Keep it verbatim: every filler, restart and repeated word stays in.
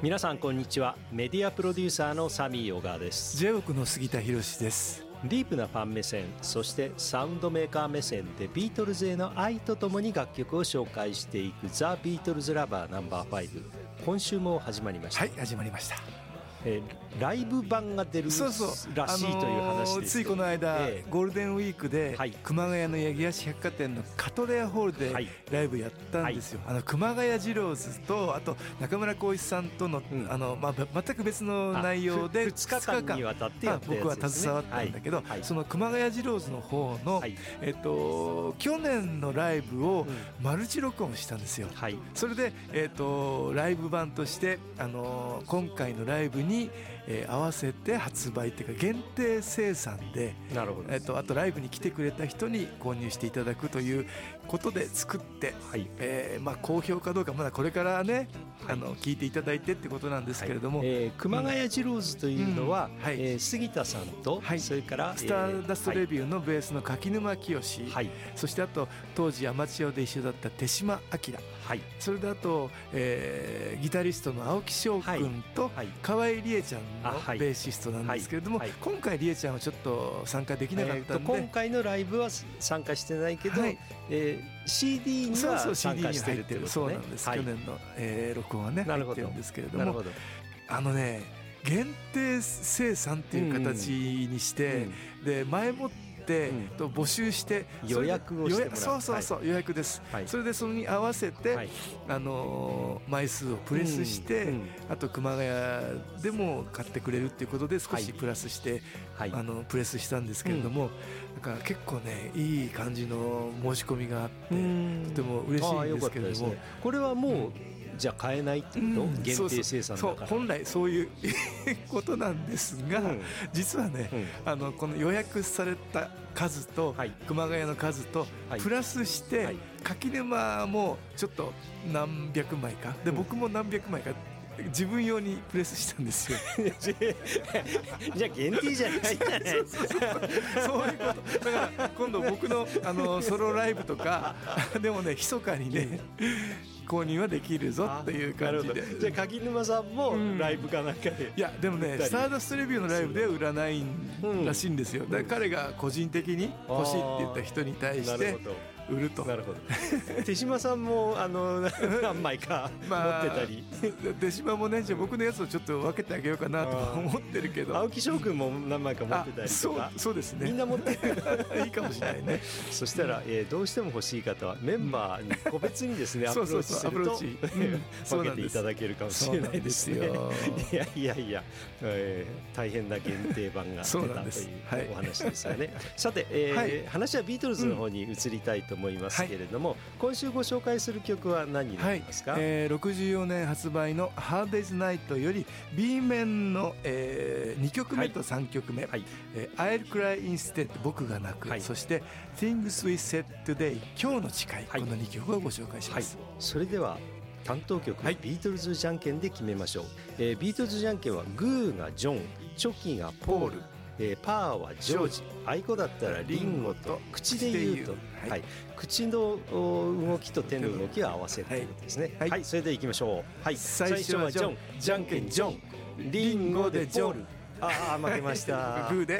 皆さんこんにちは。メディアプロデューサーのサミー小川です。 ジェイオークの杉田博です。 ディープなファン目線、そしてサウンドメーカー目線でビートルズへの愛とともに楽曲を紹介していくザ・ビートルズラバーナンバーファイブ、今週も始まりました。 はい、始まりました。 えー、ライブ版が出るらしいという話ですけど、 あのー、ついこの間、えー、ゴールデンウィークで、はい、熊谷の八木橋百貨店のカトレアホールでライブやったんですよ、はい、あの熊谷二郎ズとあと中村浩一さんとの、うん、あのまあ、全く別の内容でふつかかんにわたってやったやつですね。 僕は携わったんだけど、はいはい、その熊谷二郎ズの方の、はい、えっと、去年のライブをマルチ録音したんですよ、はい、それで、えっと、ライブ版として、あの今回のライブに、えー、合わせて発売っていうか限定生産で、なるほど、えっと、あとライブに来てくれた人に購入していただくということで作って、はい、えーまあ、好評かどうかまだこれからね、はい、あの聞いていただいてってことなんですけれども、はい、えー、熊谷二郎ズというのは、うん、はい、えー、杉田さんと、はい、それからスターダストレビューのベースの柿沼清、はい、そしてあと当時アマチュアで一緒だった手島明、はい、それであと、えー、ギタリストの青木翔君と、はい、河合理恵ちゃんのベーシストなんですけれども、はいはい、今回理恵ちゃんはちょっと参加できなかったんで、えー、 今回のライブは参加してないけど、はい、えー、シーディー には参加してるってことね。 そうなんです、はい、去年の、えー、録音はね入ってるんですけれども、なるほど、あのね限定生産っていう形にして、うんうん、で前もってで、うん、と募集して予約をしてもらう、 そうそうそう、はい、予約です、はい、それでそれに合わせて、はい、あのー、枚数をプレスして、うんうん、あと熊谷でも買ってくれるっていうことで少しプラスして、はい、あのプレスしたんですけれども、うん、だから結構ねいい感じの申し込みがあってとても嬉しいんですけれども、ね、 これはもう、うん、じゃあ買えないっていうの、うん、限定生産だから。 そうそうそう、本来そういうことなんですが、うん、実はね、うん、あのこの予約された数と、はい、熊谷の数とプラスして、はい、柿沼もちょっと何百枚かで、うん、僕も何百枚か自分用にプレスしたんですよじゃあ限定じゃないじゃないそうそうそう、そういうことだから今度僕の、あのソロライブとかでもね密かにね購入はできるぞっていう感じで。 じゃあ柿沼さんもライブかなんかで、うん、 いやでもねスターダストレビューのライブでは売らないらしいんですよ。だから彼が個人的に欲しいって言った人に対して売ると。 なるほど手島さんもあの何枚か持ってたり、 まあ、手島もね、じゃあ僕のやつをちょっと分けてあげようかなと思ってるけど、 青木翔くんも何枚か持ってたりとか。 そう、そうですね、 みんな持ってるいいかもしれないねそしたら、えー、どうしても欲しい方はメンバーに個別にですね、うん、アプローチすると分けていただけるかもしれないですね。いやいやいや、えー、大変な限定版が出たというお話ですよね、はい、さて、えーはい、話はビートルズの方に移りたいと思いますけれども、うん、今週ご紹介する曲は何になりますか？はい、 えー、ろくじゅうよねん発売の Hard Day's Night より B 面の、えー、にきょくめとさんきょくめ、はい、えー、I'll Cry Instead 僕が泣く、はい、そして Things We Said Today 今日の誓い、はい、このにきょくをご紹介します、はい、 それでは担当曲、はい、ビートルズじゃんけんで決めましょう、えー、ビートルズじゃんけんはグーがジョン、チョキがポール、えー、パーはジョージ、アイコだったらリンゴと口で言うと、はいはい、口の動きと手の動きを合わせるということですね、はいはい、それでいきましょう、はい、最初はジョン、じゃんけんジョン、リンゴでポール、ああ負けましたグーで